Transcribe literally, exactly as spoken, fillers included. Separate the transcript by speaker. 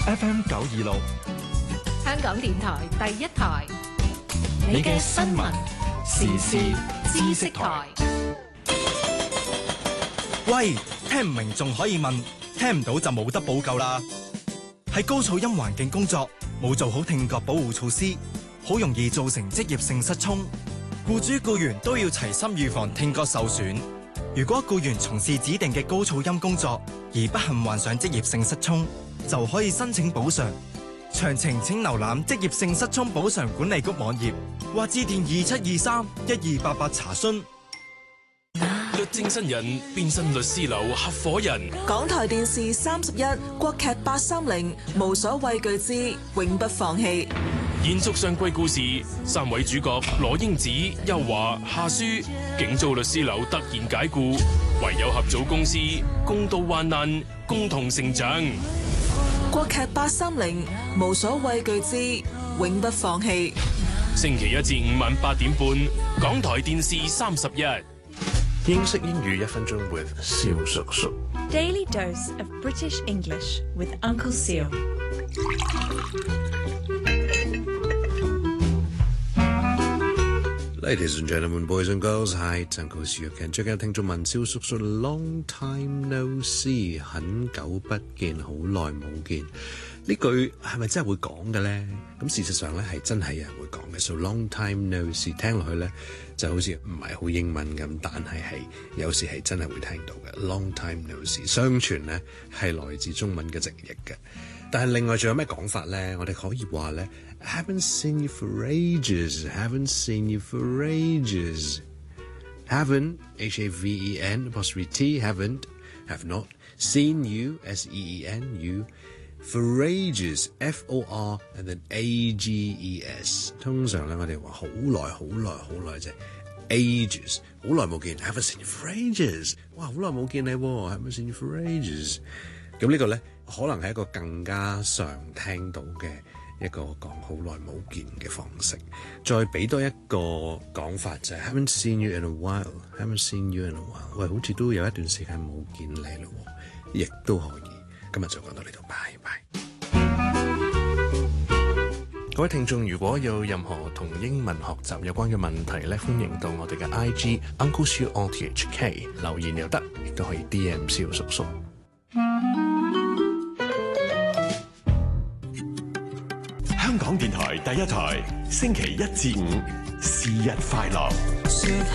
Speaker 1: F M 九二六，
Speaker 2: 香港電台第一台，
Speaker 1: 你嘅新聞時事知識台。
Speaker 3: 喂，聽唔明仲可以問，聽唔到就冇得補救啦。喺高噪音環境工作，冇做好聽覺保護措施，好容易造成職業性失聰。僱主僱員都要齊心預防聽覺受損。如果僱員從事指定嘅高噪音工作，而不幸患上職業性失聰，就可以申請補償。詳情請瀏覽職業性失聰補償管理局網頁，或致電二七二三一二八八查詢。
Speaker 4: 律政新人變身律師樓合夥人。
Speaker 5: 港台電視三十一國劇八三零無所畏懼之永不放棄。
Speaker 4: 延續上季故事，三位主角羅英子、邱華、夏書，竟遭律師樓突然解雇，唯有合組公司，共度患難，共同成長。
Speaker 5: 國劇八三零無所畏懼之永不放棄。
Speaker 4: 星期一至五晚八點半，港台電視三十一。
Speaker 6: 英式英語一分鐘 with 蕭叔叔。
Speaker 7: Daily dose of British English with Uncle Seal。
Speaker 6: Ladies and gentlemen, boys and girls, hi, Uncle Seal again。最近聽眾問蕭叔叔 ，Long time no see， 很久不見，好耐冇見。呢句係咪真係會講嘅咧？咁事實上咧係真係有人會講嘅。So long time no see， 聽落去咧就好似唔係好英文咁，但係係有時係真係會聽到嘅。Long time no see， 相傳咧係來自中文嘅直譯嘅。但係另外仲有咩講法咧？我哋可以話咧 ，Haven't seen you for ages，Haven't seen you for ages。Haven't H A V E N apostrophe T haven't have not seen you S E E N U。For ages, F O R and then A G E S。通常咧，我哋話好耐、好耐、好耐啫。Ages， 好耐冇見 ，haven't seen you for ages。哇，好耐冇見你喎 ，haven't seen you for ages。咁呢個咧，可能係一個更加常聽到嘅一個講好耐冇見嘅方式。再俾多一個講法就係 haven't seen you in a while，haven't seen you in a while。喂，好似都有一段時間冇見你咯，亦都可以。今日就講到呢度，拜拜。各位聽眾，如果有任何同英文學習有關嘅問題咧，歡迎到我哋嘅 I G Uncle Siu O T H K 留言又得，亦都可以 D M 蕭叔叔。
Speaker 1: 香港電台第一台，星期一至五，是日快樂。